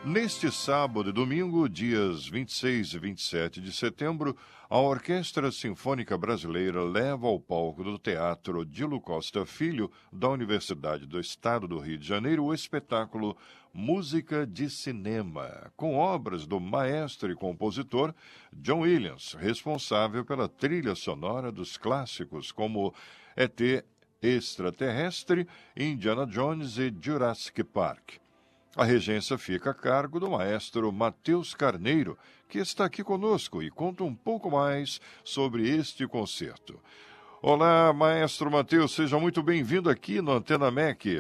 Neste sábado e domingo, dias 26 e 27 de setembro, a Orquestra Sinfônica Brasileira leva ao palco do Teatro Odilo Costa Filho, da Universidade do Estado do Rio de Janeiro, o espetáculo Música de Cinema, com obras do maestro e compositor John Williams, responsável pela trilha sonora dos clássicos como ET Extraterrestre, Indiana Jones e Jurassic Park. A regência fica a cargo do maestro Matheus Carneiro, que está aqui conosco e conta um pouco mais sobre este concerto. Olá, maestro Matheus, seja muito bem-vindo aqui no Antena MEC.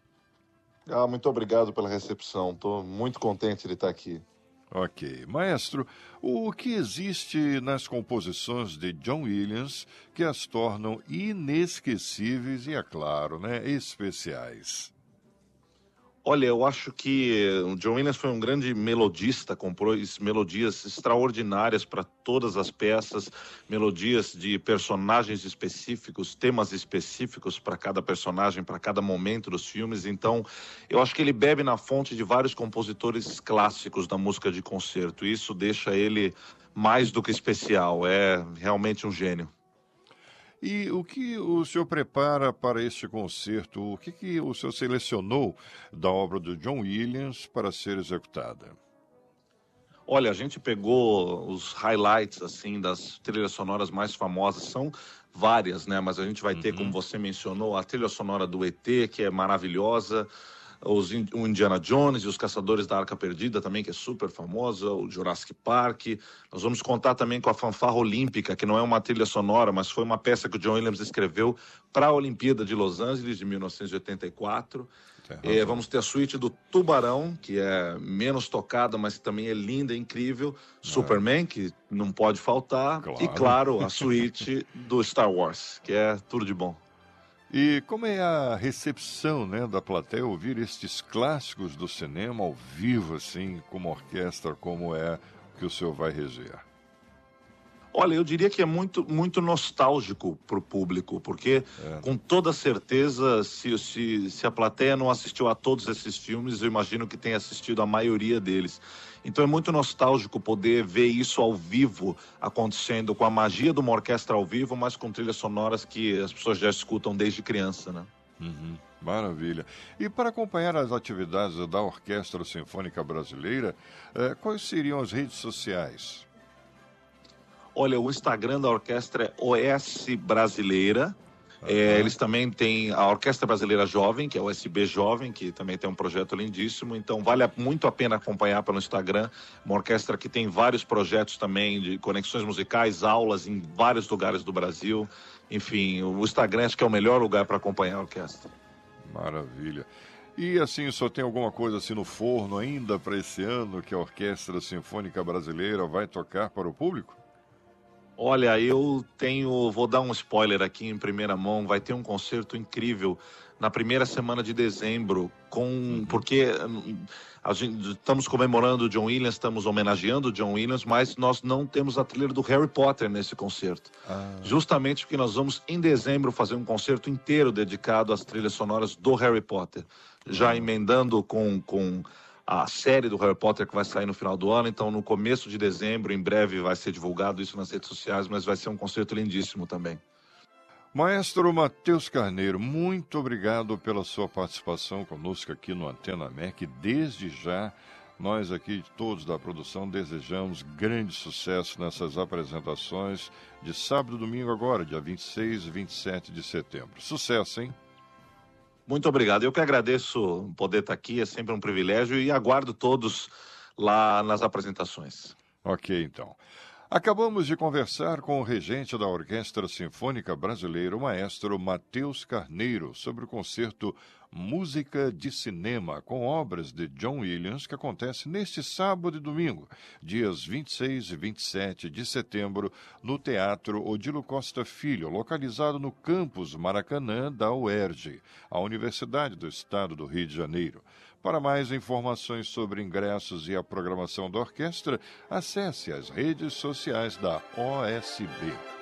Muito obrigado pela recepção, estou muito contente de estar aqui. Ok. Maestro, o que existe nas composições de John Williams que as tornam inesquecíveis e, é claro, especiais? Olha, eu acho que o John Williams foi um grande melodista, compôs melodias extraordinárias para todas as peças, melodias de personagens específicos, temas específicos para cada personagem, para cada momento dos filmes. Então, eu acho que ele bebe na fonte de vários compositores clássicos da música de concerto. E isso deixa ele mais do que especial, é realmente um gênio. E o que o senhor prepara para este concerto? O que o senhor selecionou da obra do John Williams para ser executada? Olha, a gente pegou os highlights, assim, das trilhas sonoras mais famosas, são várias, né? Mas a gente vai ter, como você mencionou, a trilha sonora do ET, que é maravilhosa, o Indiana Jones e os Caçadores da Arca Perdida também, que é super famosa, o Jurassic Park. Nós vamos contar também com a Fanfarra Olímpica, que não é uma trilha sonora, mas foi uma peça que o John Williams escreveu para a Olimpíada de Los Angeles, de 1984. Vamos ter a suíte do Tubarão, que é menos tocada, mas que também é linda, incrível. Superman, que não pode faltar. Claro. E, claro, a suíte do Star Wars, que é tudo de bom. E como é a recepção, da plateia ouvir estes clássicos do cinema ao vivo, assim, com uma orquestra como é que o senhor vai reger? Olha, eu diria que é muito, muito nostálgico para o público, porque com toda certeza, se a plateia não assistiu a todos esses filmes, eu imagino que tenha assistido a maioria deles. Então é muito nostálgico poder ver isso ao vivo acontecendo, com a magia de uma orquestra ao vivo, mas com trilhas sonoras que as pessoas já escutam desde criança, né? Maravilha. E para acompanhar as atividades da Orquestra Sinfônica Brasileira, quais seriam as redes sociais? Olha, o Instagram da orquestra é OS Brasileira. Eles também têm a Orquestra Brasileira Jovem, que é o OSB Jovem, que também tem um projeto lindíssimo. Então, vale muito a pena acompanhar pelo Instagram. Uma orquestra que tem vários projetos também de conexões musicais, aulas em vários lugares do Brasil. Enfim, o Instagram acho que é o melhor lugar para acompanhar a orquestra. Maravilha. E assim, só tem alguma coisa assim no forno ainda para esse ano que a Orquestra Sinfônica Brasileira vai tocar para o público? Olha, vou dar um spoiler aqui em primeira mão, vai ter um concerto incrível na primeira semana de dezembro, porque estamos comemorando o John Williams, estamos homenageando o John Williams, mas nós não temos a trilha do Harry Potter nesse concerto. Justamente porque nós vamos, em dezembro, fazer um concerto inteiro dedicado às trilhas sonoras do Harry Potter, já emendando com a série do Harry Potter que vai sair no final do ano. Então, no começo de dezembro, em breve vai ser divulgado isso nas redes sociais, mas vai ser um concerto lindíssimo também. Maestro Matheus Carneiro, muito obrigado pela sua participação conosco aqui no Antena MEC. Desde já, nós aqui, todos da produção, desejamos grande sucesso nessas apresentações de sábado e domingo agora, dia 26 e 27 de setembro. Sucesso, hein? Muito obrigado. Eu que agradeço poder estar aqui, é sempre um privilégio, e aguardo todos lá nas apresentações. Ok, então. Acabamos de conversar com o regente da Orquestra Sinfônica Brasileira, o maestro Matheus Carneiro, sobre o concerto Música de Cinema, com obras de John Williams, que acontece neste sábado e domingo, dias 26 e 27 de setembro, no Teatro Odilo Costa Filho, localizado no campus Maracanã da UERJ, a Universidade do Estado do Rio de Janeiro. Para mais informações sobre ingressos e a programação da orquestra, acesse as redes sociais da OSB.